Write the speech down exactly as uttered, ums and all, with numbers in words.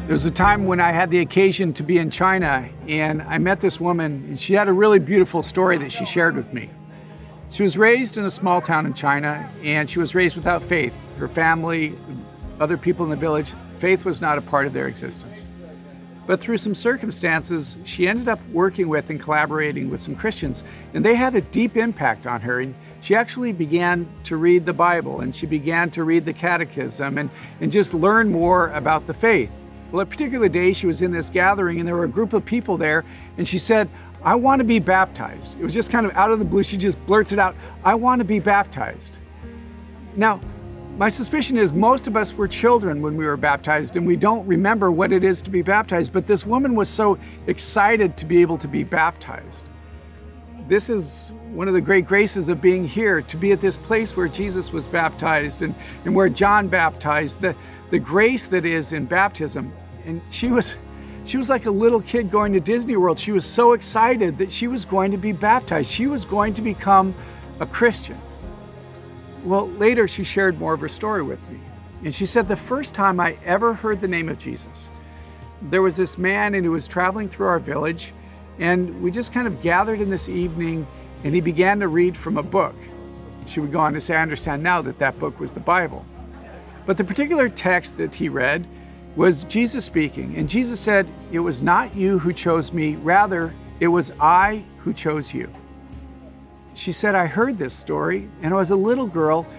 There was a time when I had the occasion to be in China, and I met this woman, and she had a really beautiful story that she shared with me. She was raised in a small town in China, and she was raised without faith. Her family, other people in the village, faith was not a part of their existence. But through some circumstances, she ended up working with and collaborating with some Christians, and they had a deep impact on her. And she actually began to read the Bible, and she began to read the Catechism and, and just learn more about the faith. Well, a particular day she was in this gathering and there were a group of people there, and she said, "I want to be baptized." It was just kind of out of the blue. She just blurts it out, "I want to be baptized." Now, my suspicion is most of us were children when we were baptized and we don't remember what it is to be baptized, but this woman was so excited to be able to be baptized. This is one of the great graces of being here, to be at this place where Jesus was baptized and, and where John baptized, the, the grace that is in baptism. And she was, she was like a little kid going to Disney World. She was so excited that she was going to be baptized. She was going to become a Christian. Well, later she shared more of her story with me. And she said, the first time I ever heard the name of Jesus, there was this man and he was traveling through our village, and we just kind of gathered in this evening, and he began to read from a book. She would go on to say, I understand now that that book was the Bible. But the particular text that he read was Jesus speaking. And Jesus said, "It was not you who chose me, rather it was I who chose you." She said, I heard this story, and I was a little girl,